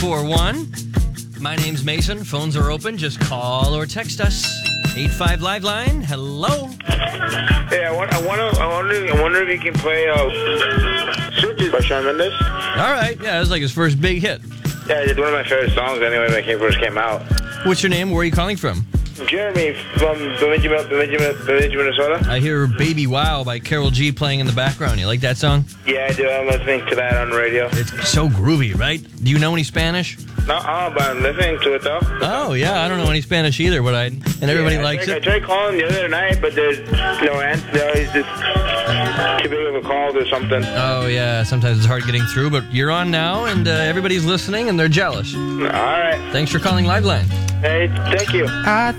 855-859-9241. My name's Mason. Phones are open. Just call or text us. 85 Live Line. Hello. Hey, I wonder if you can play Switches by Shawn Mendes. All right. Yeah, that was like his first big hit. Yeah, it's one of my favorite songs anyway when it first came out. What's your name? Where are you calling from? Jeremy from Bemidji, Minnesota. I hear Baby Wow by Karol G playing in the background. You like that song? Yeah, I do. I'm listening to that on the radio. It's so groovy, right? Do you know any Spanish? No, but I'm listening to it though. Oh, yeah. I don't know any Spanish either, but everybody likes it. I tried calling the other night, but there's no answer. No, he's just too big of a call or something. Oh, yeah. Sometimes it's hard getting through, but you're on now, and everybody's listening, and they're jealous. All right. Thanks for calling Liveline. Hey, thank you. I